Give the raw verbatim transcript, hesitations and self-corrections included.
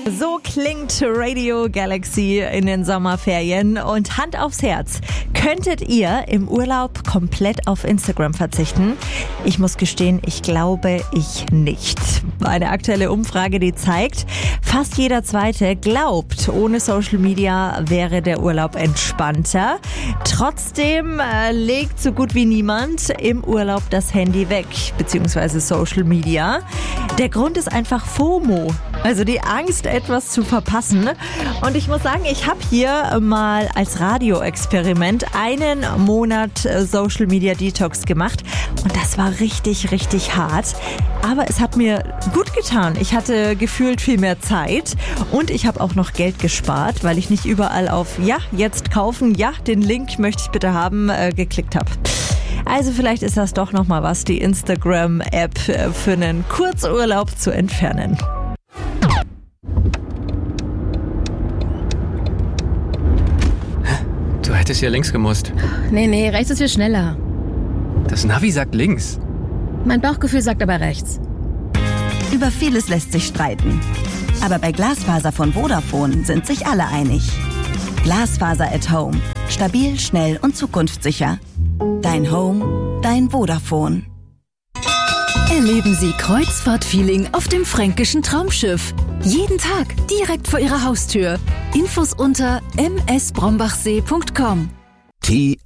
So klingt Radio Galaxy in den Sommerferien. Und Hand aufs Herz, könntet ihr im Urlaub komplett auf Instagram verzichten? Ich muss gestehen, ich glaube ich nicht. Eine aktuelle Umfrage, die zeigt, fast jeder Zweite glaubt, ohne Social Media wäre der Urlaub entspannter. Trotzdem äh, legt so gut wie niemand im Urlaub das Handy weg, beziehungsweise Social Media. Der Grund ist einfach FOMO, also die Angst, etwas zu verpassen. Und ich muss sagen, ich habe hier mal als Radioexperiment einen Monat Social Media Detox gemacht und das war richtig, richtig hart. Aber es hat mir gut getan. Ich hatte gefühlt viel mehr Zeit und ich habe auch noch Geld gespart, weil ich nicht überall auf ja, jetzt kaufen, ja, den Link möchte ich bitte haben, äh, geklickt habe. Also vielleicht ist das doch nochmal was, die Instagram-App für einen Kurzurlaub zu entfernen. Du hättest hier links gemusst. Nee, nee, rechts ist viel schneller. Das Navi sagt links. Mein Bauchgefühl sagt aber rechts. Über vieles lässt sich streiten. Aber bei Glasfaser von Vodafone sind sich alle einig. Glasfaser at Home. Stabil, schnell und zukunftssicher. Dein Home, dein Vodafone. Erleben Sie Kreuzfahrt-Feeling auf dem fränkischen Traumschiff. Jeden Tag direkt vor Ihrer Haustür. Infos unter m s brombachsee punkt com.